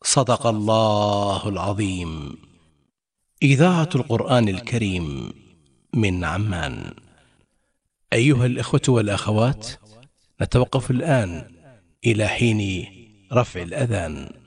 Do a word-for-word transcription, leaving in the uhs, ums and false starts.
صدق الله العظيم. إذاعة القرآن الكريم من عمان. أيها الإخوة والأخوات، نتوقف الآن إلى حين رفع الأذان.